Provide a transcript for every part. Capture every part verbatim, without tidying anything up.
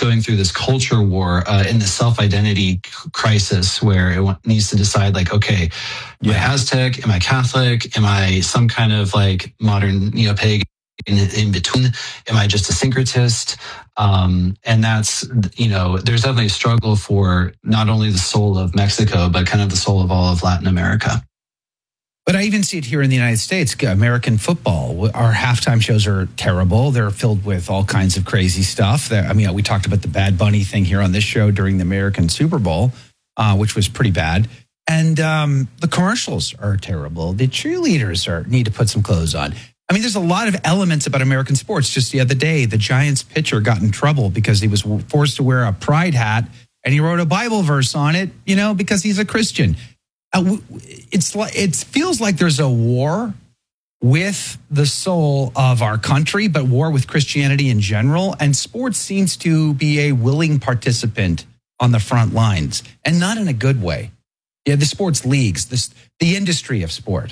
going through this culture war uh, in the self-identity crisis where it needs to decide, like, okay, am I Aztec? Am I Catholic? Am I some kind of like modern neo-pagan in, in between? Am I just a syncretist? Um, and that's, you know, there's definitely a struggle for not only the soul of Mexico, but kind of the soul of all of Latin America. But I even see it here in the United States. American football, our halftime shows are terrible. They're filled with all kinds of crazy stuff. I mean, we talked about the Bad Bunny thing here on this show during the American Super Bowl, uh, which was pretty bad. And um, the commercials are terrible. The cheerleaders are need to put some clothes on. I mean, there's a lot of elements about American sports. Just the other day, the Giants pitcher got in trouble because he was forced to wear a pride hat and he wrote a Bible verse on it, you know, because he's a Christian. Uh, it's like, it feels like there's a war with the soul of our country, but war with Christianity in general. And sports seems to be a willing participant on the front lines, and not in a good way. Yeah, the sports leagues, this the industry of sport.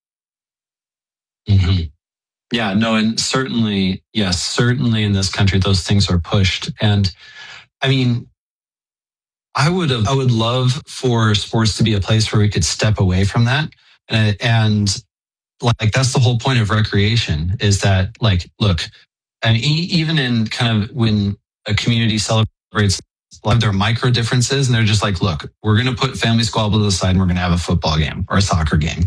Mm-hmm. Yeah, no, and certainly, yes, certainly in this country, those things are pushed. And I mean, I would have, I would love for sports to be a place where we could step away from that. And, and like, that's the whole point of recreation, is that, like, look, and e- even in kind of when a community celebrates, a lot of their micro differences, and they're just like, look, we're going to put family squabble to the side and we're going to have a football game or a soccer game.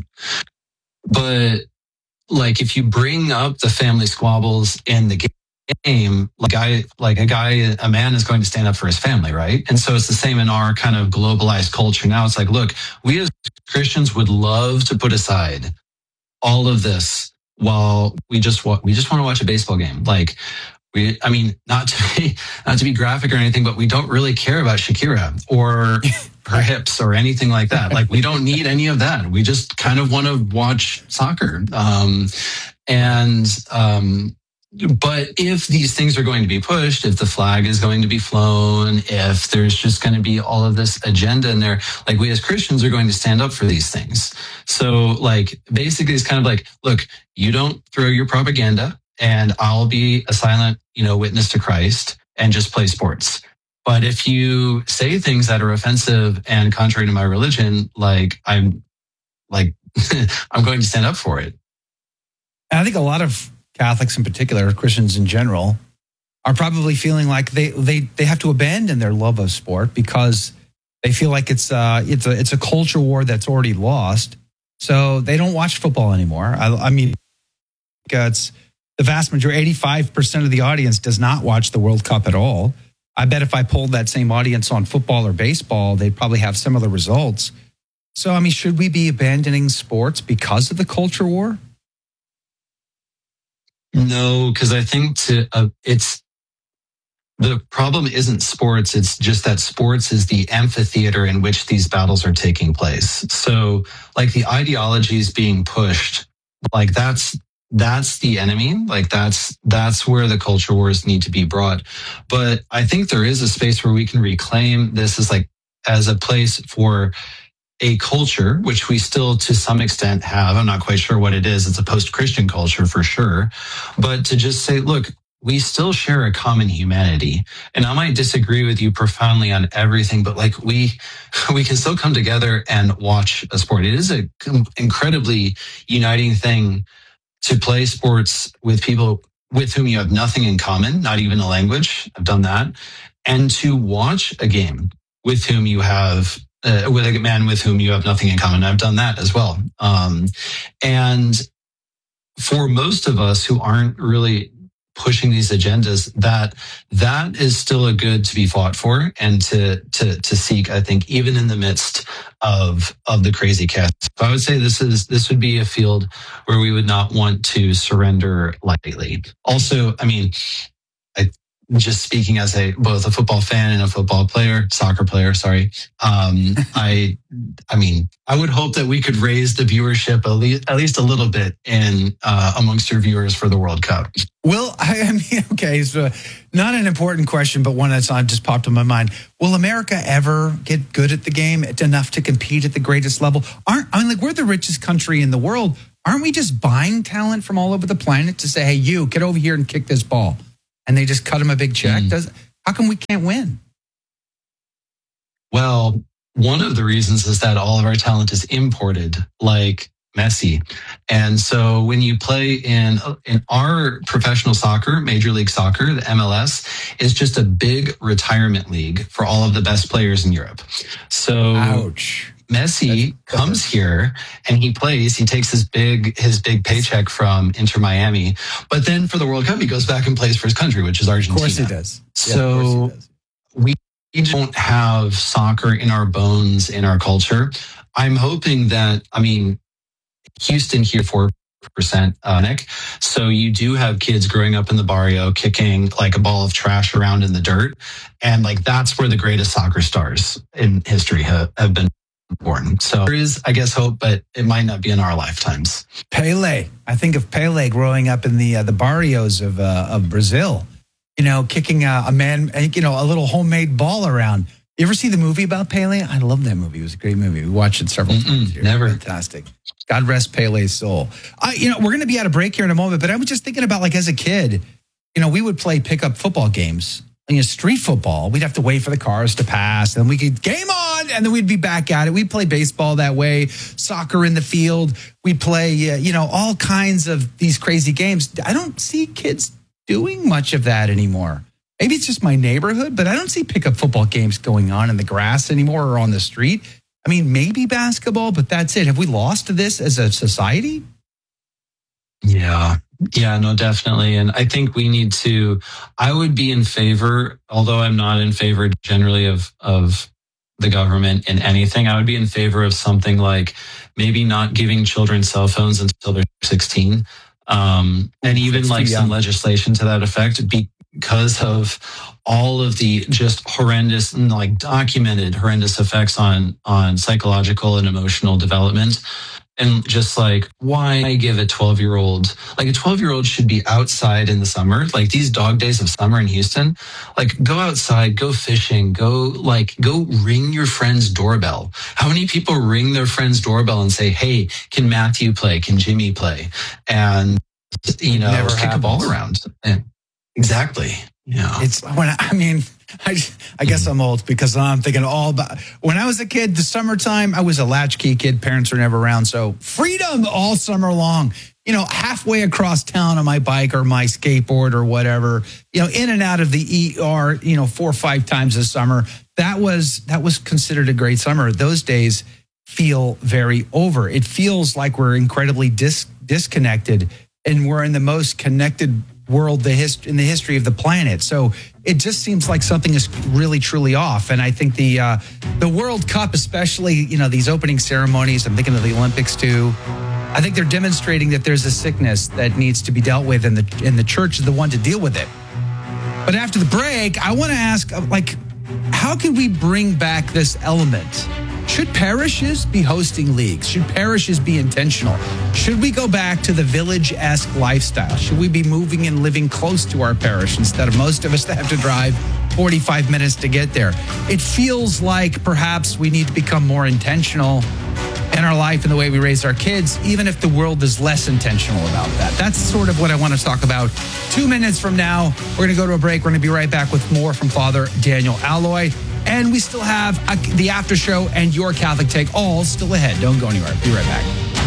But like, if you bring up the family squabbles in the game, like I, like a guy, a man is going to stand up for his family, right? And so it's the same in our kind of globalized culture now. It's like, look, we as Christians would love to put aside all of this while we just wa- we just want to watch a baseball game. Like, we, I mean, not to be not to be graphic or anything, but we don't really care about Shakira or her hips or anything like that. Like, we don't need any of that. We just kind of want to watch soccer. Um, and um, but if these things are going to be pushed, if the flag is going to be flown, if there's just going to be all of this agenda in there, like, we as Christians are going to stand up for these things. So, like, basically it's kind of like, look, you don't throw your propaganda and I'll be a silent, you know, witness to Christ and just play sports. But if you say things that are offensive and contrary to my religion, like, I'm like, I'm going to stand up for it. And I think a lot of Catholics in particular, Christians in general, are probably feeling like they they they have to abandon their love of sport because they feel like it's uh it's a it's a culture war that's already lost. So they don't watch football anymore. I, I mean, it's the vast majority, eighty-five percent of the audience does not watch the World Cup at all. I bet if I polled that same audience on football or baseball, they'd probably have similar results. So, I mean, should we be abandoning sports because of the culture war? No, because I think to uh, it's the problem isn't sports. It's just that sports is the amphitheater in which these battles are taking place. So, like, the ideologies being pushed, like, that's that's the enemy. Like, that's that's where the culture wars need to be brought. But I think there is a space where we can reclaim this as like as a place for a culture, which we still to some extent have. I'm not quite sure what it is. It's a post-Christian culture for sure. But to just say, look, we still share a common humanity. And I might disagree with you profoundly on everything, but like we we can still come together and watch a sport. It is an incredibly uniting thing to play sports with people with whom you have nothing in common, not even a language. I've done that. And to watch a game with whom you have Uh, with a man with whom you have nothing in common. I've done that as well. Um, and for most of us who aren't really pushing these agendas, that that is still a good to be fought for and to to to seek, I think, even in the midst of of the crazy chaos. I would say this is this would be a field where we would not want to surrender lightly. Also, I mean, I just speaking as a both a football fan and a football player, soccer player, sorry. Um, I, I mean, I would hope that we could raise the viewership at least, at least a little bit in uh, amongst your viewers for the World Cup. Well, I, I mean, okay, so not an important question, but one that's just popped in my mind. Will America ever get good at the game enough to compete at the greatest level? Aren't I mean, like, we're the richest country in the world. Aren't we just buying talent from all over the planet to say, hey, you get over here and kick this ball? And they just cut him a big check. Mm. Does How come we can't win? Well, one of the reasons is that all of our talent is imported, like Messi. And so when you play in in our professional soccer, Major League Soccer, the M L S, is just a big retirement league for all of the best players in Europe. So Ouch. Messi That's- comes here and he plays. He takes his big his big paycheck from Inter Miami, but then for the World Cup he goes back and plays for his country, which is Of Argentina. course he does. Yeah, So of course he does. we don't have soccer in our bones, in our culture. I'm hoping that, I mean, Houston here four percent uh, Nick. So you do have kids growing up in the barrio kicking like a ball of trash around in the dirt, and like that's where the greatest soccer stars in history have, have been born. So there is, I guess, hope, but it might not be in our lifetimes. Pele. I think of Pele growing up in the uh, the barrios of uh, of Brazil. You know, kicking a, a man, you know, a little homemade ball around. You ever see the movie about Pele? I love that movie. It was a great movie. We watched it several Mm-mm, times here. never. Fantastic. God rest Pele's soul. I, you know, we're going to be at a break here in a moment, but I was just thinking about like as a kid, you know, we would play pickup football games. You know, street football, we'd have to wait for the cars to pass, and then we could game on, and then we'd be back at it. We'd play baseball that way, soccer in the field. We'd play, uh, you know, all kinds of these crazy games. I don't see kids doing much of that anymore. Maybe it's just my neighborhood, but I don't see pickup football games going on in the grass anymore or on the street. I mean, maybe basketball, but that's it. Have we lost this as a society? Yeah. Yeah, no, definitely. And I think we need to, I would be in favor, although I'm not in favor generally of, of the government in anything, I would be in favor of something like maybe not giving children cell phones until they're sixteen. Um, and even That's like too some young. legislation to that effect because of all of the just horrendous and like documented horrendous effects on, on psychological and emotional development. And just like, why give a twelve year old, like a twelve year old should be outside in the summer, like these dog days of summer in Houston, like go outside, go fishing, go like, go ring your friend's doorbell. How many people ring their friend's doorbell and say, hey, can Matthew play? Can Jimmy play? And, you know, Never kick happens. a ball around. And exactly. Yeah. It's when I, I mean, I, I guess I'm old because I'm thinking all about when I was a kid, the summertime, I was a latchkey kid. Parents were never around. So freedom all summer long, you know, halfway across town on my bike or my skateboard or whatever, you know, in and out of the E R, you know, four or five times a summer. That was, that was considered a great summer. Those days feel very over. It feels like we're incredibly dis, disconnected and we're in the most connected world the hist- in the history of the planet. So it just seems like something is really truly off. And I think the uh, the World Cup, especially, you know, these opening ceremonies, I'm thinking of the Olympics too. I think they're demonstrating that there's a sickness that needs to be dealt with, and the and the church is the one to deal with it. But after the break, I want to ask, like, how can we bring back this element? Should parishes be hosting leagues? Should parishes be intentional? Should we go back to the village-esque lifestyle? Should we be moving and living close to our parish instead of most of us that have to drive forty-five minutes to get there? It feels like perhaps we need to become more intentional in our life and the way we raise our kids, even if the world is less intentional about that. That's sort of what I want to talk about. Two minutes from now, we're going to go to a break. We're going to be right back with more from Father Daniel Alloy. And we still have a, the after show and your Catholic Take, all still ahead. Don't go anywhere. Be right back.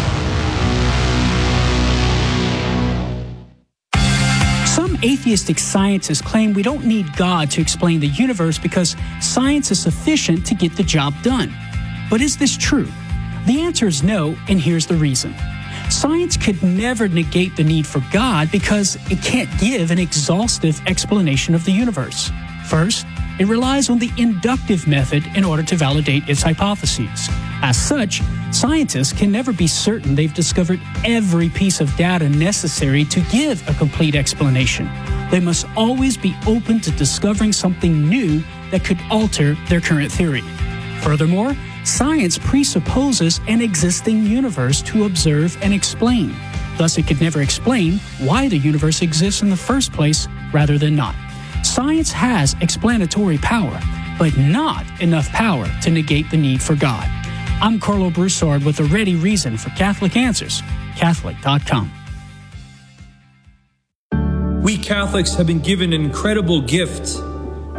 Some atheistic scientists claim we don't need God to explain the universe because science is sufficient to get the job done. But is this true? The answer is no, and here's the reason. Science could never negate the need for God because it can't give an exhaustive explanation of the universe. First, it relies on the inductive method in order to validate its hypotheses. As such, scientists can never be certain they've discovered every piece of data necessary to give a complete explanation. They must always be open to discovering something new that could alter their current theory. Furthermore, science presupposes an existing universe to observe and explain. Thus, it could never explain why the universe exists in the first place rather than not. Science has explanatory power, but not enough power to negate the need for God. I'm Carlo Broussard with a ready reason for Catholic Answers, Catholic dot com. We Catholics have been given an incredible gift,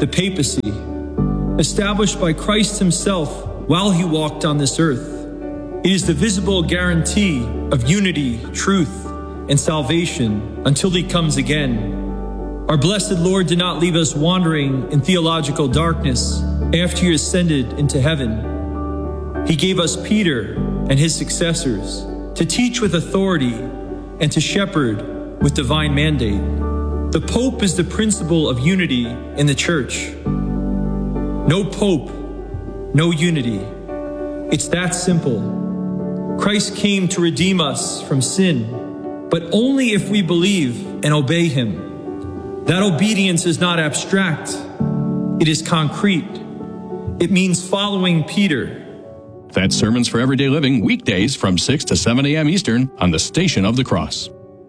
the papacy, established by Christ himself while he walked on this earth. It is the visible guarantee of unity, truth, and salvation until he comes again. Our blessed Lord did not leave us wandering in theological darkness after he ascended into heaven. He gave us Peter and his successors to teach with authority and to shepherd with divine mandate. The Pope is the principle of unity in the Church. No Pope, no unity. It's that simple. Christ came to redeem us from sin, but only if we believe and obey him. That obedience is not abstract. It is concrete. It means following Peter. That's Sermons for Everyday Living, weekdays from six to seven a.m. Eastern on the Station of the Cross.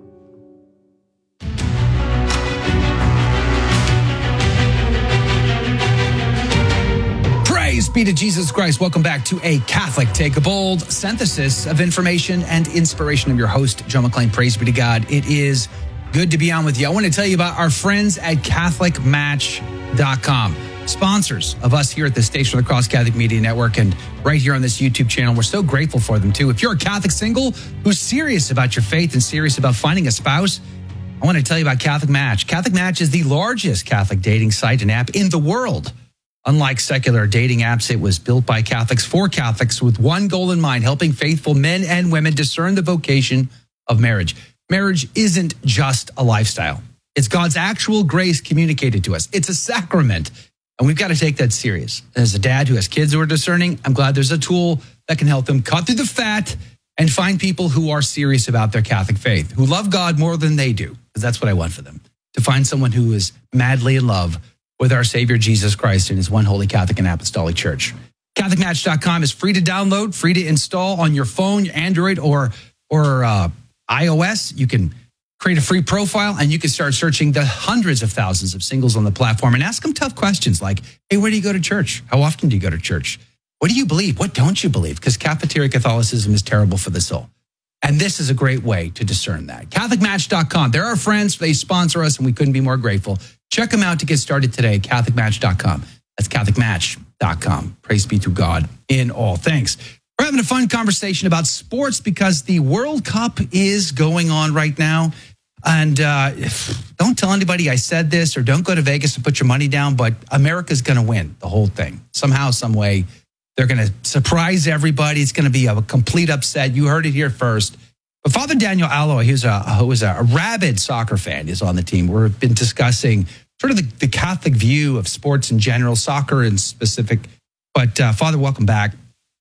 Praise be to Jesus Christ. Welcome back to A Catholic Take a Bold, synthesis of information and inspiration. I'm your host, Joe McLean. Praise be to God. It is good to be on with you. I want to tell you about our friends at Catholic Match dot com, sponsors of us here at the Station of the Cross Catholic Media Network and right here on this YouTube channel. We're so grateful for them, too. If you're a Catholic single who's serious about your faith and serious about finding a spouse, I want to tell you about Catholic Match. Catholic Match is the largest Catholic dating site and app in the world. Unlike secular dating apps, it was built by Catholics for Catholics with one goal in mind, helping faithful men and women discern the vocation of marriage. Marriage isn't just a lifestyle. It's God's actual grace communicated to us. It's a sacrament, and we've got to take that serious. As a dad who has kids who are discerning, I'm glad there's a tool that can help them cut through the fat and find people who are serious about their Catholic faith, who love God more than they do, because that's what I want for them, to find someone who is madly in love with our Savior Jesus Christ and his one holy Catholic and Apostolic Church. Catholic Match dot com is free to download, free to install on your phone, Android, or, or uh, iOS. You can create a free profile and you can start searching the hundreds of thousands of singles on the platform and ask them tough questions like, hey, where do you go to church? How often do you go to church? What do you believe? What don't you believe? Because cafeteria Catholicism is terrible for the soul. And this is a great way to discern that. Catholic Match dot com. They're our friends. They sponsor us and we couldn't be more grateful. Check them out to get started today, Catholic Match dot com. That's Catholic Match dot com. Praise be to God in all things. We're having a fun conversation about sports because the World Cup is going on right now. And uh, don't tell anybody I said this or don't go to Vegas and put your money down, but America's going to win the whole thing. Somehow, some way, they're going to surprise everybody. It's going to be a complete upset. You heard it here first. But Father Daniel Alloy, who's a, who is a rabid soccer fan, is on the team. We've been discussing sort of the, the Catholic view of sports in general, soccer in specific. But uh, Father, welcome back.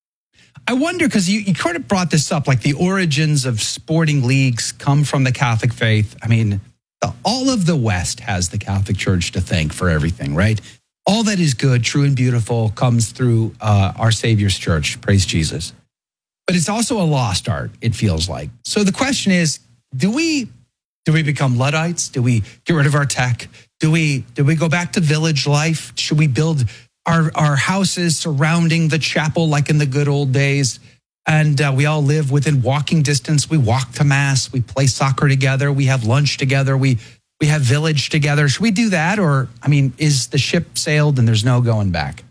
I wonder, because you, you kind of brought this up, like the origins of sporting leagues come from the Catholic faith. I mean, the, all of the West has the Catholic Church to thank for everything, right? All that is good, true, and beautiful comes through uh, our Savior's church. Praise Jesus. But it's also a lost art, it feels like. So the question is, do we do we become Luddites? Do we get rid of our tech? Do we do we go back to village life? Should we build our, our houses surrounding the chapel like in the good old days? And uh, we all live within walking distance. We walk to Mass. We play soccer together. We have lunch together. We we have village together. Should we do that? Or, I mean, is the ship sailed and there's no going back?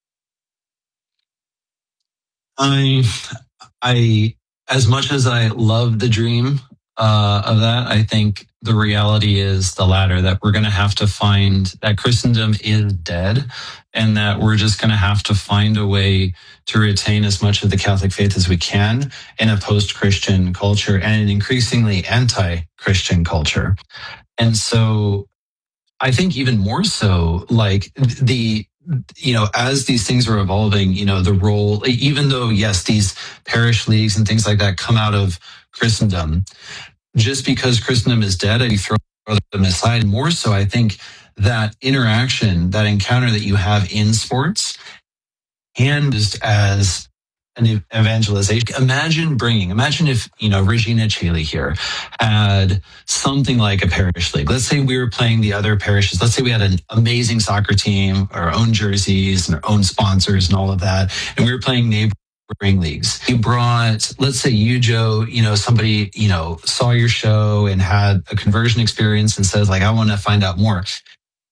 I, I, as much as I love the dream uh, of that, I think the reality is the latter, that we're going to have to find that Christendom is dead and that we're just going to have to find a way to retain as much of the Catholic faith as we can in a post-Christian culture and an increasingly anti-Christian culture. And so I think even more so, like the, you know, as these things are evolving, you know, the role, even though, yes, these parish leagues and things like that come out of Christendom, just because Christendom is dead, I throw them aside. More so, I think that interaction, that encounter that you have in sports, and just as an evangelization. Imagine bringing, imagine if, you know, Regina Chaley here had something like a parish league. Let's say we were playing the other parishes. Let's say we had an amazing soccer team, our own jerseys and our own sponsors and all of that. And we were playing neighboring leagues. You brought, let's say you, Joe, you know, somebody, you know, saw your show and had a conversion experience and says like, I want to find out more.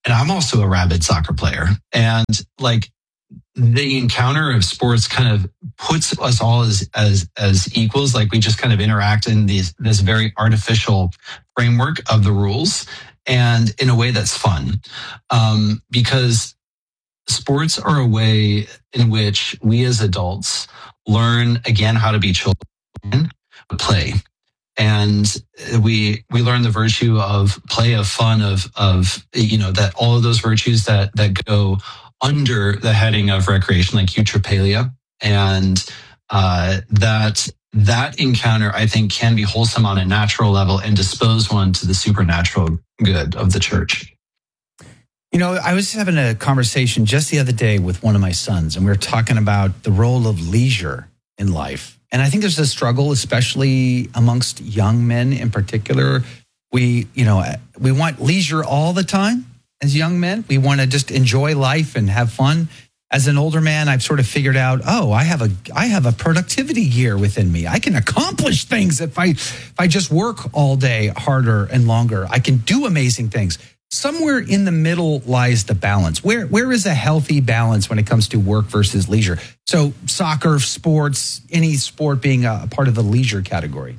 and I'm also a rabid soccer player. And like the encounter of sports kind of puts us all as, as, as equals. Like we just kind of interact in these, this very artificial framework of the rules and in a way that's fun. Um, because sports are a way in which we as adults learn again how to be children, play. And we we learn the virtue of play, of fun, of of you know that all of those virtues that that go under the heading of recreation, like eutrapelia, and uh, that that encounter I think can be wholesome on a natural level and dispose one to the supernatural good of the church. You know, I was having a conversation just the other day with one of my sons, and we were talking about the role of leisure in life. And I think there's a struggle, especially amongst young men in particular. We, you know, we want leisure all the time as young men. We want to just enjoy life and have fun. As an older man, I've sort of figured out, oh, I have a I have a productivity gear within me. I can accomplish things if I if I just work all day harder and longer. I can do amazing things. Somewhere in the middle lies the balance. Where where is a healthy balance when it comes to work versus leisure? So soccer, sports, any sport being a part of the leisure category.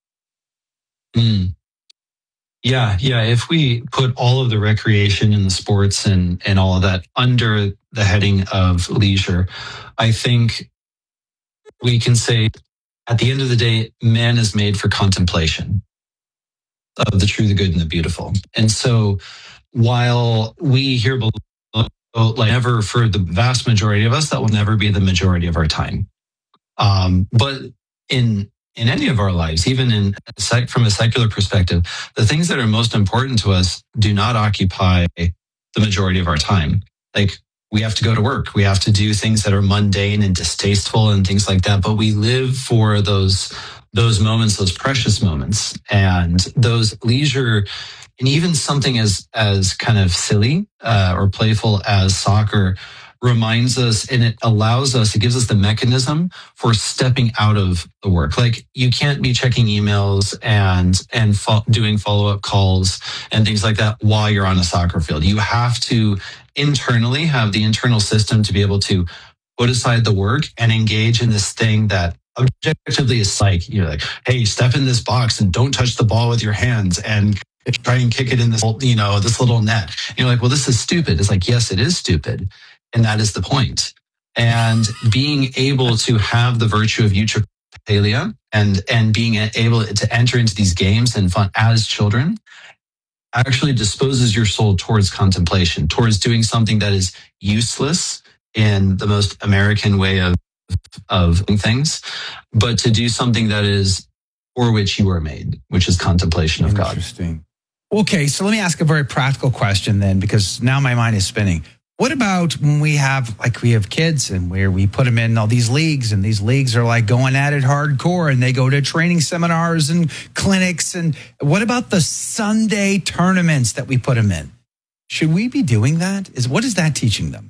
Mm. Yeah, yeah. If we put all of the recreation and the sports and, and all of that under the heading of leisure, I think we can say at the end of the day, man is made for contemplation of the true, the good, and the beautiful. And so while we here below, like never for the vast majority of us, that will never be the majority of our time. Um, but in in any of our lives, even in from a secular perspective, the things that are most important to us do not occupy the majority of our time. Like we have to go to work. We have to do things that are mundane and distasteful and things like that. But we live for those those moments, those precious moments, and those leisure, and even something as as kind of silly uh, or playful as soccer reminds us, and it allows us, it gives us the mechanism for stepping out of the work. Like you can't be checking emails and and fo- doing follow-up calls and things like that while you're on a soccer field. You have to internally have the internal system to be able to put aside the work and engage in this thing that objectively is like, you're like, hey, step in this box and don't touch the ball with your hands and try and kick it in this, you know, this little net. And you're like, well, this is stupid. It's like, yes, it is stupid. And that is the point. And being able to have the virtue of eutrapelia and, and being able to enter into these games and fun as children actually disposes your soul towards contemplation, towards doing something that is useless in the most American way of of things, but to do something that is for which you were made, which is contemplation of God. Interesting. Okay, so let me ask a very practical question then, because now my mind is spinning. What about when we have, like we have kids and where we put them in all these leagues, and these leagues are like going at it hardcore and they go to training seminars and clinics. And what about the Sunday tournaments that we put them in? Should we be doing that? Is what is that teaching them?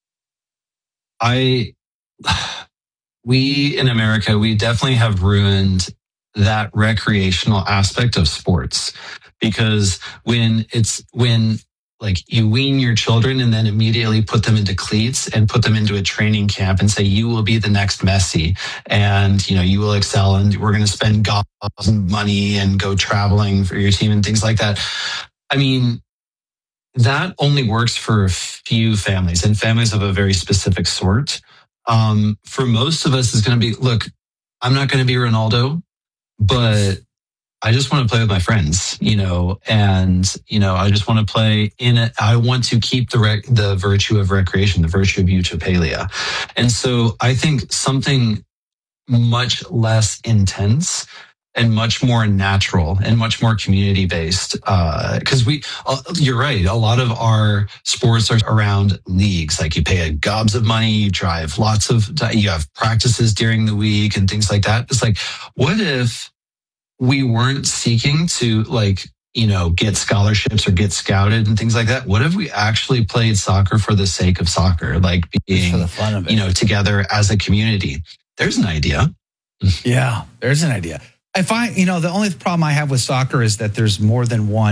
I, we in America, we definitely have ruined that recreational aspect of sports, because when it's, when like you wean your children and then immediately put them into cleats and put them into a training camp and say, you will be the next Messi and, you know, you will excel and we're going to spend gobs and money and go traveling for your team and things like that. I mean, that only works for a few families and families of a very specific sort. Um, for most of us, it's going to be, look, I'm not going to be Ronaldo, but I just want to play with my friends, you know, and, you know, I just want to play in it. I want to keep the rec- the virtue of recreation, the virtue of eutrapelia. And so I think something much less intense and much more natural and much more community based. Uh, cause we, uh, you're right. A lot of our sports are around leagues. Like you pay gobs of money, you drive lots of, you have practices during the week and things like that. It's like, what if we weren't seeking to like, you know, get scholarships or get scouted and things like that? What if we actually played soccer for the sake of soccer? Like being, for the fun of it, you know, together as a community. There's an idea. Yeah, there's an idea. If I, you know, the only problem I have with soccer is that there's more than one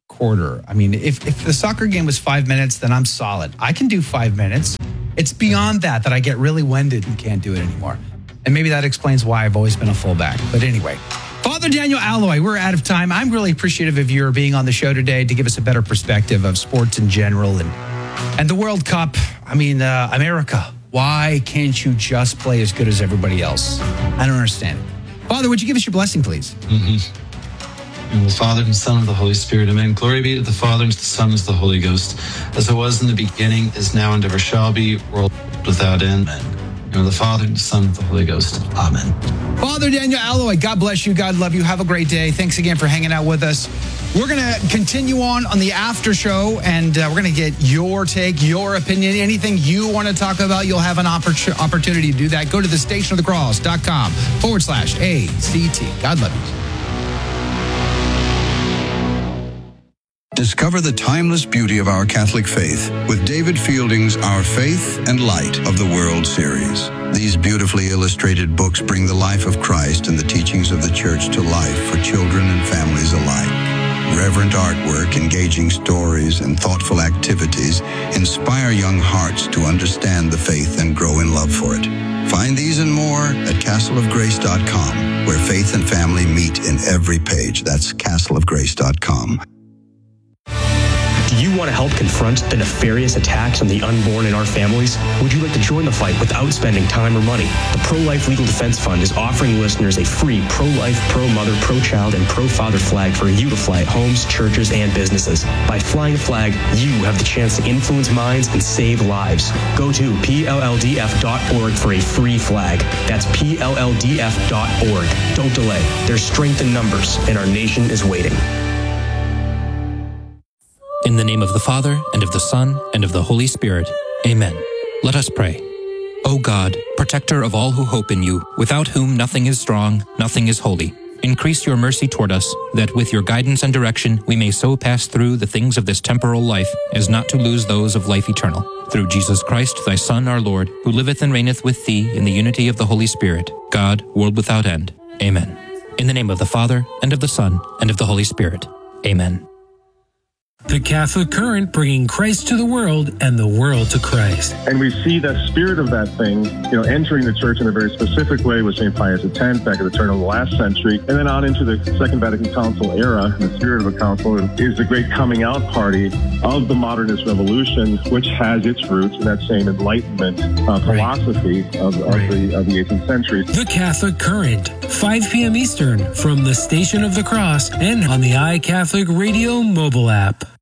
quarter. I mean, if, if the soccer game was five minutes, then I'm solid. I can do five minutes. It's beyond that that I get really winded and can't do it anymore. And maybe that explains why I've always been a fullback. But anyway, Father Daniel Alloy, we're out of time. I'm really appreciative of your being on the show today to give us a better perspective of sports in general and and the World Cup. I mean, uh, America, why can't you just play as good as everybody else? I don't understand it. Father, would you give us your blessing, please? Mm-hmm. In the Father, and Son, and the Holy Spirit. Amen. Glory be to the Father, and to the Son, and to the Holy Ghost, as it was in the beginning, is now, and ever shall be, world without end. Amen. In the Father, and the Son, and the Holy Ghost. Amen. Father Daniel Alloy, God bless you. God love you. Have a great day. Thanks again for hanging out with us. We're going to continue on on the after show, and uh, we're going to get your take, your opinion, anything you want to talk about. You'll have an oppor- opportunity to do that. Go to the station of the cross dot com forward slash A C T. God love you. Discover the timeless beauty of our Catholic faith with David Fielding's Our Faith and Light of the World series. These beautifully illustrated books bring the life of Christ and the teachings of the Church to life for children and families alike. Reverent artwork, engaging stories, and thoughtful activities inspire young hearts to understand the faith and grow in love for it. Find these and more at castle of grace dot com, where faith and family meet in every page. That's castle of grace dot com. Do you want to help confront the nefarious attacks on the unborn in our families? Would you like to join the fight without spending time or money? The Pro-Life Legal Defense Fund is offering listeners a free pro-life, pro-mother, pro-child, and pro-father flag for you to fly at homes, churches, and businesses. By flying a flag, you have the chance to influence minds and save lives. Go to P L L D F dot org for a free flag. That's P L L D F dot org. Don't delay. There's strength in numbers, and our nation is waiting. In the name of the Father, and of the Son, and of the Holy Spirit. Amen. Let us pray. O God, protector of all who hope in you, without whom nothing is strong, nothing is holy, increase your mercy toward us, that with your guidance and direction we may so pass through the things of this temporal life as not to lose those of life eternal. Through Jesus Christ, thy Son, our Lord, who liveth and reigneth with thee in the unity of the Holy Spirit, God, world without end. Amen. In the name of the Father, and of the Son, and of the Holy Spirit. Amen. The Catholic Current, bringing Christ to the world and the world to Christ. And we see that spirit of that thing, you know, entering the church in a very specific way with Saint Pius X back at the turn of the last century, and then on into the Second Vatican Council era. The spirit of the council is the great coming out party of the modernist revolution, which has its roots in that same Enlightenment uh, philosophy of, of, right. the, of the eighteenth century. The Catholic Current, five p.m. Eastern, from the Station of the Cross and on the iCatholic Radio mobile app.